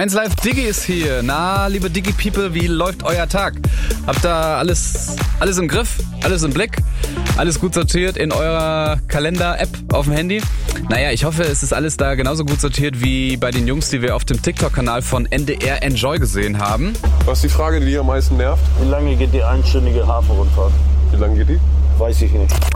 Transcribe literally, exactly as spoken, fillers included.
eins Live Diggi ist hier. Na, liebe Diggi-People, wie läuft euer Tag? Habt ihr alles, alles im Griff? Alles im Blick? Alles gut sortiert in eurer Kalender-App auf dem Handy? Naja, ich hoffe, es ist alles da genauso gut sortiert wie bei den Jungs, die wir auf dem TikTok-Kanal von N D R Enjoy gesehen haben. Was ist die Frage, die dich am meisten nervt? Wie lange geht die einstündige Hafenrundfahrt? Wie lange geht die? Weiß ich nicht.